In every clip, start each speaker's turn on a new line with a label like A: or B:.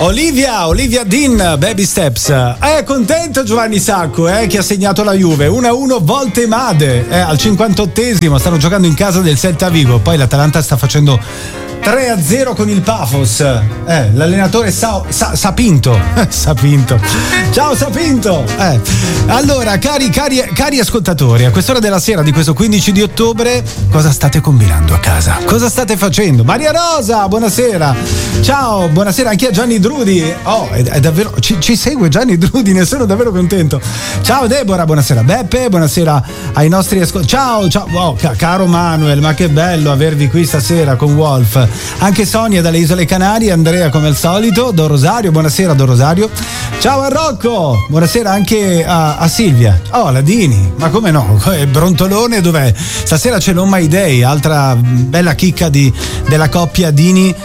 A: Olivia Dean, Baby Steps. È contento Giovanni Sacco, che ha segnato la Juve 1-1 volte Made, al 58esimo. Stanno giocando in casa del Celta Vigo. Poi l'Atalanta sta facendo 3-0 con il Pafos. L'allenatore Sapinto. Sapinto. Ciao Sapinto. Allora, cari ascoltatori, a quest'ora della sera di questo 15 di ottobre, cosa state combinando a casa? Cosa state facendo? Maria Rosa, buonasera. Ciao, buonasera anche a Gianni Drudi. Oh, è davvero ci segue Gianni Drudi, ne sono davvero contento. Ciao Deborah, buonasera. Beppe, buonasera ai nostri ascoltatori. Ciao. Oh, caro Manuel, ma che bello avervi qui stasera con Wolf. Anche Sonia dalle Isole Canarie, Andrea come al solito, Don Rosario, buonasera Don Rosario. Ciao a Rocco, buonasera anche a Silvia. Oh, la Dini, ma come no? Brontolone dov'è? Stasera c'è l'On My Day, altra bella chicca della coppia Dini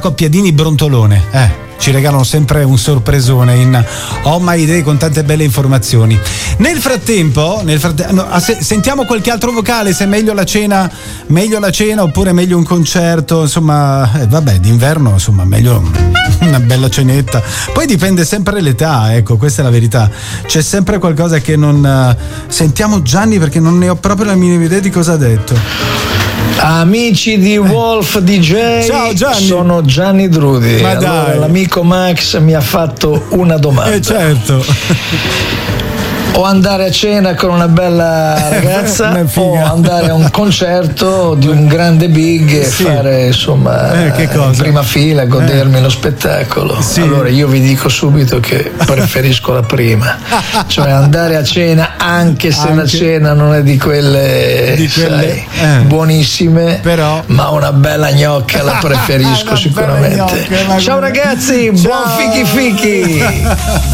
A: Brontolone. Ci regalano sempre un sorpresone in On My Day con tante belle informazioni. Nel frattempo sentiamo qualche altro vocale, se è meglio la cena oppure meglio un concerto, insomma, d'inverno, insomma, meglio una bella cenetta. Poi dipende sempre l'età, ecco, questa è la verità. C'è sempre qualcosa che non sentiamo Gianni, perché non ne ho proprio la minima idea di cosa ha detto.
B: Amici di Wolf DJ,
A: ciao Gianni.
B: Sono Gianni Drudi.
A: Ma
B: allora,
A: dai.
B: l'amico Max mi ha fatto una domanda.
A: Certo.
B: O andare a cena con una bella ragazza o andare a un concerto di un grande big e fare insomma
A: che cosa?
B: In prima fila, godermi lo spettacolo.
A: Sì.
B: Allora io vi dico subito che preferisco la prima, cioè andare a cena anche se la cena non è di quelle sai, buonissime,
A: però
B: ma una bella gnocca la preferisco sicuramente. Ciao ragazzi, buon fichi fichi.